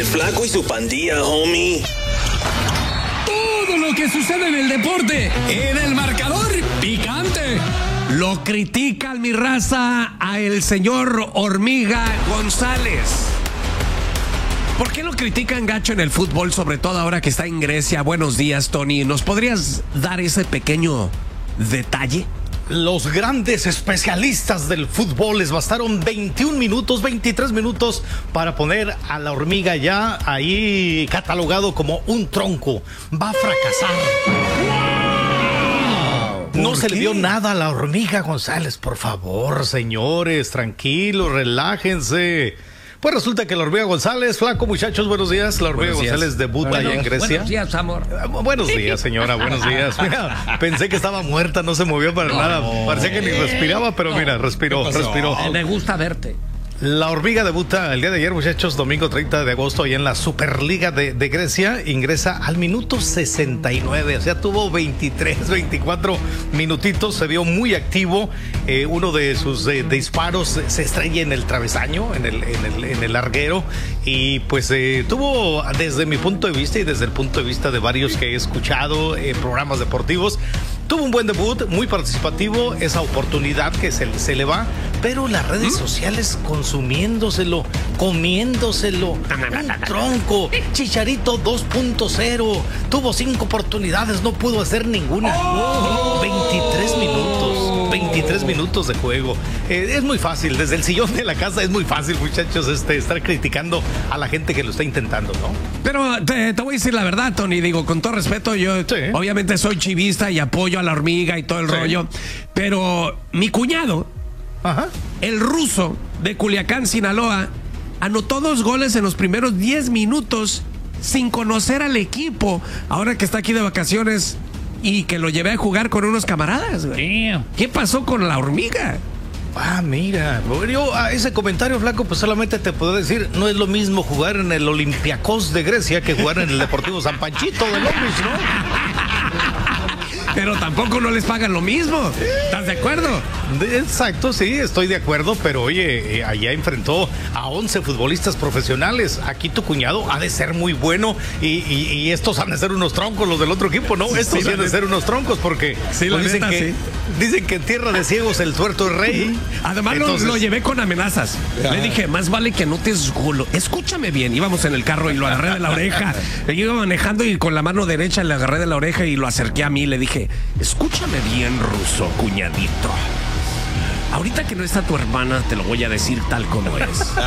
Flaco y su pandilla, homie. Todo lo que sucede en el deporte, en el marcador picante. Lo critican, mi raza, a el señor Hormiga González. ¿Por qué lo critican gacho en el fútbol, sobre todo ahora que está en Grecia? Buenos días, Tony. ¿Nos podrías dar ese pequeño detalle? Los grandes especialistas del fútbol les bastaron 21 minutos, 23 minutos para poner a la Hormiga ya ahí catalogado como un tronco. Va a fracasar. No se le dio nada a la Hormiga González, por favor, señores, tranquilos, relájense. Pues resulta que la Hormiga González, Flaco, muchachos, buenos días. La Hormiga González debuta allá en Grecia. Buenos días, amor. Buenos días, señora, buenos días. Mira, pensé que estaba muerta, no se movió para nada. Parecía que ni respiraba, pero mira, respiró. Me gusta verte. La Hormiga debuta el día de ayer, muchachos, domingo 30 de agosto, ahí en la Superliga de Grecia. Ingresa al minuto 69, o sea, tuvo 23, 24 minutitos, se vio muy activo. Uno de sus disparos se estrella en el travesaño, en el larguero. Y pues tuvo, desde mi punto de vista y desde el punto de vista de varios que he escuchado programas deportivos, tuvo un buen debut, muy participativo, esa oportunidad que se le va, pero las redes sociales consumiéndoselo, comiéndoselo, un tronco, Chicharito 2.0, tuvo 5 oportunidades, no pudo hacer ninguna. 23 minutos de juego. Es muy fácil, desde el sillón de la casa es muy fácil, muchachos, estar criticando a la gente que lo está intentando, ¿no? Pero te voy a decir la verdad, Tony, digo, con todo respeto, yo obviamente soy chivista y apoyo a la Hormiga y todo el rollo, pero mi cuñado, el ruso de Culiacán, Sinaloa, anotó 2 goles en los primeros 10 minutos sin conocer al equipo, ahora que está aquí de vacaciones y que lo llevé a jugar con unos camaradas, güey. ¿Qué pasó con la Hormiga? Mira, yo a ese comentario, Flaco, pues solamente te puedo decir, no es lo mismo jugar en el Olympiacos de Grecia que jugar en el Deportivo San Panchito de López, ¿no? Pero tampoco no les pagan lo mismo. ¿Estás de acuerdo? Exacto, sí, estoy de acuerdo, pero oye, allá enfrentó a 11 futbolistas profesionales. Aquí tu cuñado ha de ser muy bueno y estos han de ser unos troncos, los del otro equipo, ¿no? Estos sí han de ser unos troncos porque dicen que en tierra de ciegos el tuerto es rey. Además lo llevé con amenazas. Le dije, más vale que no te esgulo. Escúchame bien, íbamos en el carro y lo agarré de la oreja. Yo iba manejando y con la mano derecha le agarré de la oreja y lo acerqué a mí. Le dije, escúchame bien, ruso, cuñadito. Ahorita que no está tu hermana, te lo voy a decir tal como es.